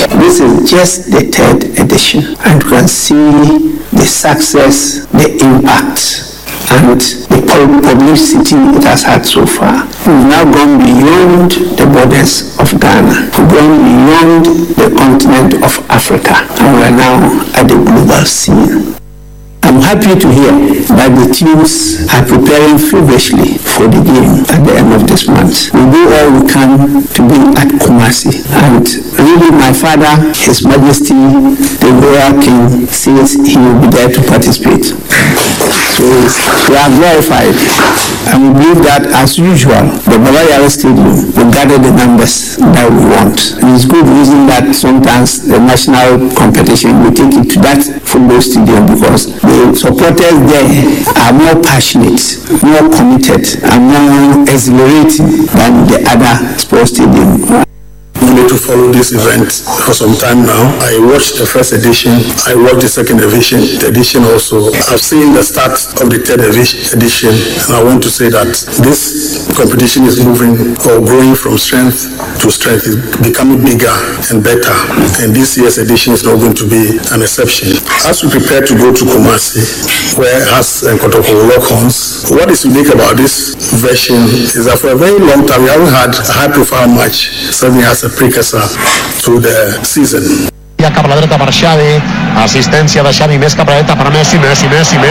This is just the third edition, and you can see the success, the impact, and the publicity it has had so far. We've now gone beyond the borders of Ghana. We've gone beyond the continent of Africa, and we are now at the global scene. I'm happy to hear that the teams are preparing feverishly for the game at the end of this month. We do all we can to be at Kumasi, and really my father, His Majesty, the Royal King, says he will be there to participate. So we are verified, and we believe that, as usual, the Baba Yara Stadium will gather the numbers that we want. And it's good reason that sometimes the national competition will take it to that football stadium, because the supporters there are more passionate, more committed, and more exhilarating than the other sports stadium. To follow this event for some time now. I watched the first edition, I watched the second edition also. I've seen the start of the third edition, and I want to say that this competition is moving or growing from strength to strength. It's becoming bigger and better, and this year's edition is not going to be an exception. As we prepare to go to Kumasi, where it has Kotoko Lock-ons, what is unique about this version is that for a very long time we haven't had a high-profile match, serving as a precursor to the season. Ja cap a la dreta per Xavi, assistència de Xavi, més cap a la dreta per Messi, Messi,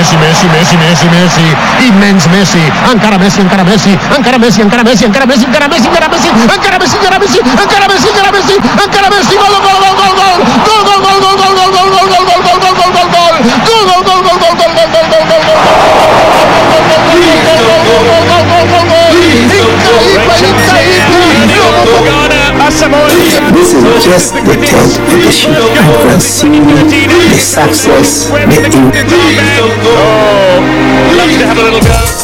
immens Messi, encara Messi, encara Messi, encara Messi, encara Messi, encara Messi, encara Messi, encara Messi, encara Messi, encara Messi, encara Messi, encara Messi, encara Messi, gol, gol, gol, gol, gol, gol, gol, gol, gol, gol, gol, gol, gol, gol, gol, gol, gol, gol, gol, This is just the third edition, and you can see the success, the impact.